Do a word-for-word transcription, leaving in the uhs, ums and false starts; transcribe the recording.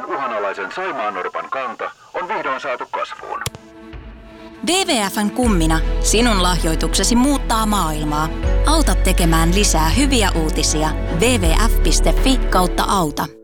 uhanalaisen saimaannorpan kanta on vihdoin saatu kasvuun. W W F:n kummina sinun lahjoituksesi muuttaa maailmaa. Auta tekemään lisää hyviä uutisia. double-u double-u double-u piste fi kautta auta.